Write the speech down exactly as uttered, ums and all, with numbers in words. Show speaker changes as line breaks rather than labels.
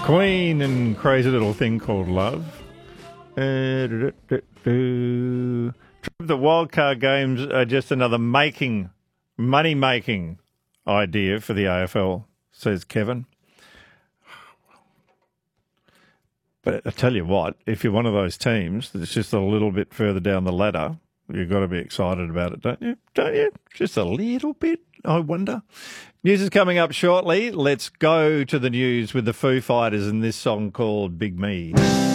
Queen and Crazy Little Thing Called Love. Uh, do, do, do, do. The wildcard games are just another making, money-making idea for the A F L, says Kevin. But I tell you what, if you're one of those teams that's just a little bit further down the ladder, you've got to be excited about it, don't you? Don't you? Just a little bit, I wonder. News is coming up shortly. Let's go to the news with the Foo Fighters and this song called Big Me.